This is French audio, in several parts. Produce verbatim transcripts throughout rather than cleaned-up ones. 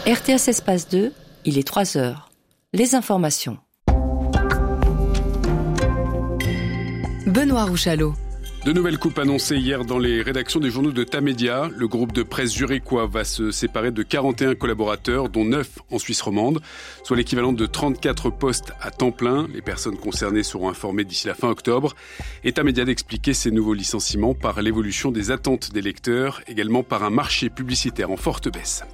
R T S Espace deux, il est trois heures. Les informations. Benoît Rouchalot. De nouvelles coupes annoncées hier dans les rédactions des journaux de Tamedia. Le groupe de presse zurichois va se séparer de quarante et un collaborateurs, dont neuf en Suisse romande, soit l'équivalent de trente-quatre postes à temps plein. Les personnes concernées seront informées d'ici la fin octobre. Et Tamedia d'expliquer ces nouveaux licenciements par l'évolution des attentes des lecteurs, également par un marché publicitaire en forte baisse.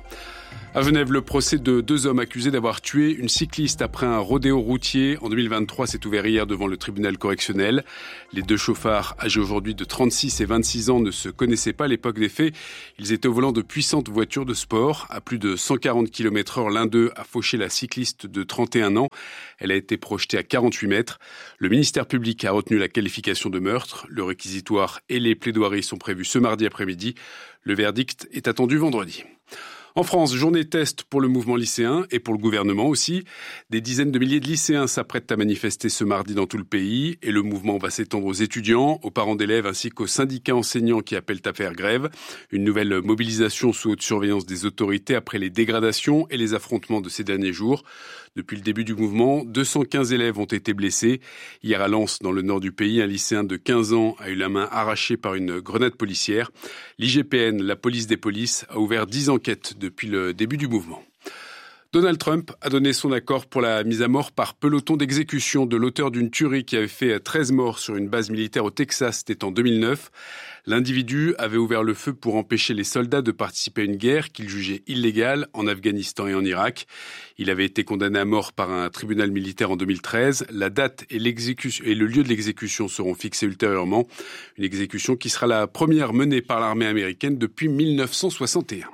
À Genève, le procès de deux hommes accusés d'avoir tué une cycliste après un rodéo routier en deux mille vingt-trois s'est ouvert hier devant le tribunal correctionnel. Les deux chauffards, âgés aujourd'hui de trente-six et vingt-six ans, ne se connaissaient pas à l'époque des faits. Ils étaient au volant de puissantes voitures de sport. À plus de cent quarante kilomètres heure, l'un d'eux a fauché la cycliste de trente et un ans. Elle a été projetée à quarante-huit mètres. Le ministère public a retenu la qualification de meurtre. Le réquisitoire et les plaidoiries sont prévus ce mardi après-midi. Le verdict est attendu vendredi. En France, journée test pour le mouvement lycéen et pour le gouvernement aussi. Des dizaines de milliers de lycéens s'apprêtent à manifester ce mardi dans tout le pays et le mouvement va s'étendre aux étudiants, aux parents d'élèves ainsi qu'aux syndicats enseignants qui appellent à faire grève. Une nouvelle mobilisation sous haute surveillance des autorités après les dégradations et les affrontements de ces derniers jours. Depuis le début du mouvement, deux cent quinze élèves ont été blessés. Hier à Lens, dans le nord du pays, un lycéen de quinze ans a eu la main arrachée par une grenade policière. L'I G P N, la police des polices, a ouvert dix enquêtes depuis le début du mouvement. Donald Trump a donné son accord pour la mise à mort par peloton d'exécution de l'auteur d'une tuerie qui avait fait treize morts sur une base militaire au Texas, c'était en deux mille neuf. L'individu avait ouvert le feu pour empêcher les soldats de participer à une guerre qu'il jugeait illégale en Afghanistan et en Irak. Il avait été condamné à mort par un tribunal militaire en deux mille treize. La date et, l'exécution, et le lieu de l'exécution seront fixés ultérieurement. Une exécution qui sera la première menée par l'armée américaine depuis mille neuf cent soixante et un.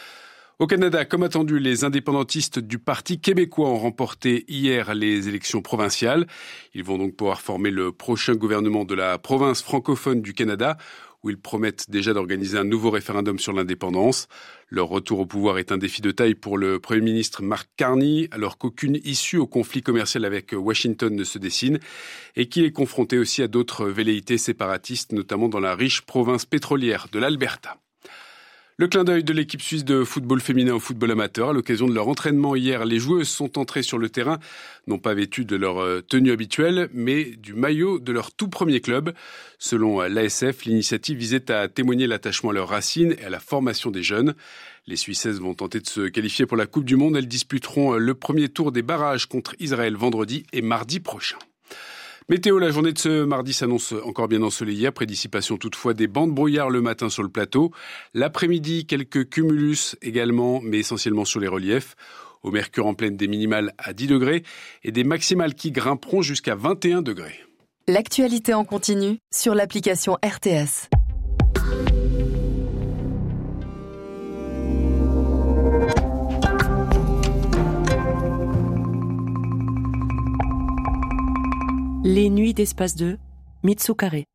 Au Canada, comme attendu, les indépendantistes du Parti québécois ont remporté hier les élections provinciales. Ils vont donc pouvoir former le prochain gouvernement de la province francophone du Canada, où ils promettent déjà d'organiser un nouveau référendum sur l'indépendance. Leur retour au pouvoir est un défi de taille pour le Premier ministre Mark Carney, alors qu'aucune issue au conflit commercial avec Washington ne se dessine, et qu'il est confronté aussi à d'autres velléités séparatistes, notamment dans la riche province pétrolière de l'Alberta. Le clin d'œil de l'équipe suisse de football féminin au football amateur. À l'occasion de leur entraînement hier, les joueuses sont entrées sur le terrain, non pas vêtues de leur tenue habituelle, mais du maillot de leur tout premier club. Selon l'A S F, l'initiative visait à témoigner l'attachement à leurs racines et à la formation des jeunes. Les Suissaises vont tenter de se qualifier pour la Coupe du Monde. Elles disputeront le premier tour des barrages contre Israël vendredi et mardi prochain. Météo, la journée de ce mardi s'annonce encore bien ensoleillée, après dissipation toutefois des bancs de brouillard le matin sur le plateau. L'après-midi, quelques cumulus également, mais essentiellement sur les reliefs. Au mercure en pleine, des minimales à dix degrés et des maximales qui grimperont jusqu'à vingt et un degrés. L'actualité en continu sur l'application R T S. Les nuits d'Espace deux, Mitsu Carré.